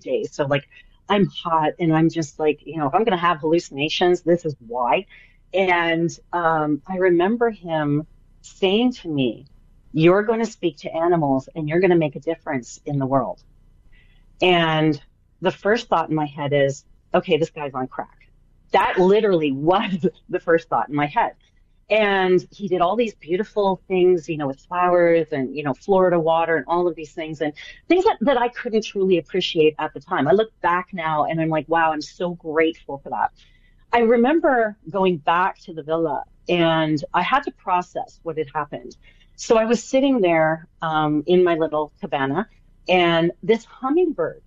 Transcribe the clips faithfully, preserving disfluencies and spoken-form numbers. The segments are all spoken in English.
day. So like I'm hot and I'm just like, you know, if I'm going to have hallucinations, this is why. And um, I remember him saying to me, you're going to speak to animals and you're going to make a difference in the world. And the first thought in my head is, okay, this guy's on crack. That literally was the first thought in my head. And he did all these beautiful things, you know, with flowers and, you know, Florida water and all of these things and things that, that I couldn't truly appreciate at the time. I look back now and I'm like, wow, I'm so grateful for that. I remember going back to the villa and I had to process what had happened. So I was sitting there um, in my little cabana and this hummingbird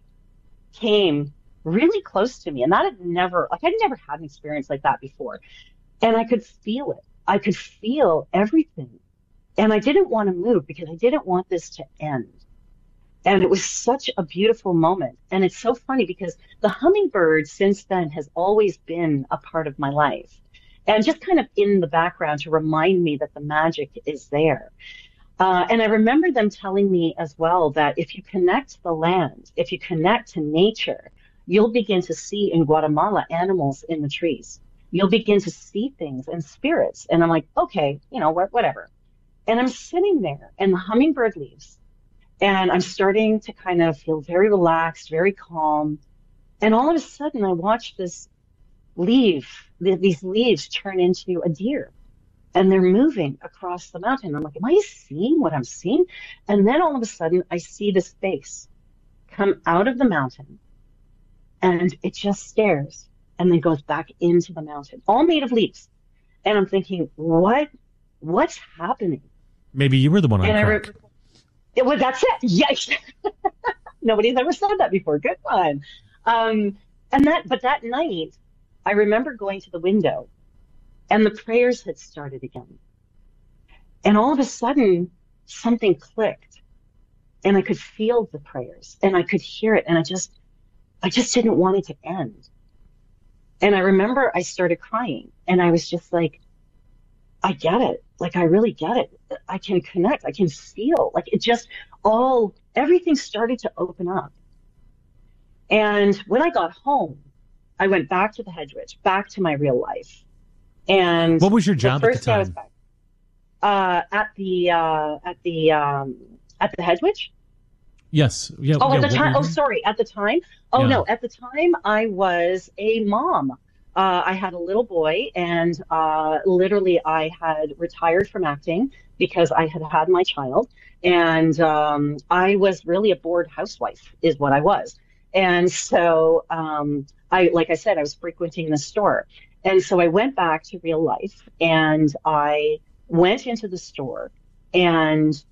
came really close to me. And that had never, like I'd never had an experience like that before. And I could feel it. I could feel everything. And I didn't want to move because I didn't want this to end. And it was such a beautiful moment. And it's so funny because the hummingbird since then has always been a part of my life. And just kind of in the background to remind me that the magic is there. Uh, and I remember them telling me as well that if you connect to the land, if you connect to nature, you'll begin to see in Guatemala animals in the trees. You'll begin to see things and spirits. And I'm like, okay, you know, whatever. And I'm sitting there and the hummingbird leaves. And I'm starting to kind of feel very relaxed, very calm. And all of a sudden I watch this leaf, these leaves turn into a deer. And they're moving across the mountain. I'm like, am I seeing what I'm seeing? And then all of a sudden I see this face come out of the mountain and it just stares. And then goes back into the mountain, all made of leaves. And I'm thinking, what, what's happening? Maybe you were the one on and crack. I re- it, well, that's it. Yes. Nobody's ever said that before. Good one. Um, and that, but that night, I remember going to the window and the prayers had started again. And all of a sudden, something clicked and I could feel the prayers and I could hear it. And I just, I just didn't want it to end. And I remember I started crying and I was just like, I get it. Like, I really get it. I can connect. I can feel like it just all, everything started to open up. And when I got home, I went back to the Hedgeridge, back to my real life. And what was your job the at the time? I was back, uh, at the, uh, at the, um, at the Hedgeridge. Yes. Yeah. Oh, yeah, at the time. Oh, sorry. At the time. Oh, yeah. no. At the time, I was a mom. Uh, I had a little boy, and uh, literally, I had retired from acting because I had had my child, and um, I was really a bored housewife, is what I was. And so, um, I, like I said, I was frequenting the store, and so I went back to real life, and I went into the store, and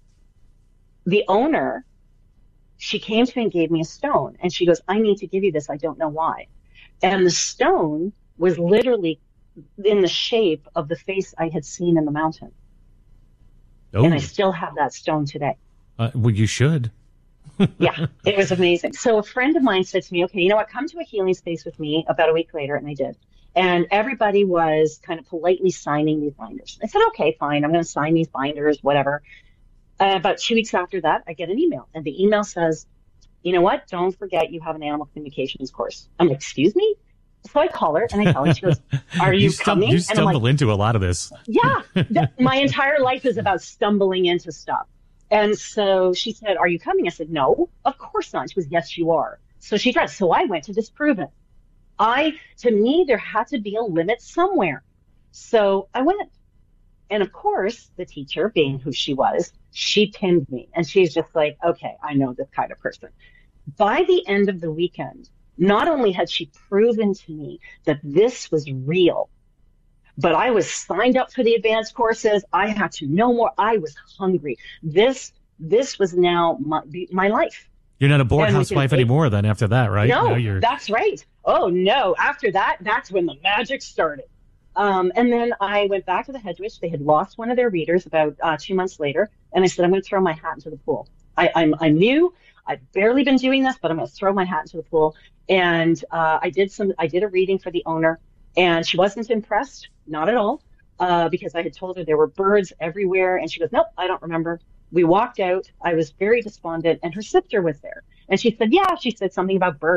the owner. She came to me and gave me a stone. And she goes, I need to give you this. I don't know why. And the stone was literally in the shape of the face I had seen in the mountain. Oh. And I still have that stone today. Uh, well, you should. Yeah, it was amazing. So a friend of mine said to me, okay, you know what? Come to a healing space with me about a week later. And I did. And everybody was kind of politely signing these binders. I said, okay, fine. I'm going to sign these binders, whatever. Uh, about two weeks after that, I get an email, and the email says, you know what? Don't forget you have an animal communications course. I'm like, excuse me? So I call her, and I tell her, she goes, are you, you stum- coming? You stumble and I'm like, into a lot of this. Yeah. th- my entire life is about stumbling into stuff. And so she said, are you coming? I said, no, of course not. She goes, yes, you are. So she tried. So I went to disprove it. I, to me, there had to be a limit somewhere. So I went. And of course, the teacher, being who she was, she pinned me. And she's just like, okay, I know this kind of person. By the end of the weekend, not only had she proven to me that this was real, but I was signed up for the advanced courses. I had to know more. I was hungry. This, this was now my, my life. You're not a bored And housewife within eight- anymore then after that, right? No, Now you're... that's right. Oh, no. After that, that's when the magic started. Um, and then I went back to the Hedgeridge. They had lost one of their readers about uh, two months later. And I said, I'm going to throw my hat into the pool. I, I'm, I'm new. I've barely been doing this, but I'm going to throw my hat into the pool. And uh, I did some, I did a reading for the owner, and she wasn't impressed, not at all, uh, because I had told her there were birds everywhere. And she goes, nope, I don't remember. We walked out. I was very despondent, and her sister was there. And she said, yeah, she said something about birds.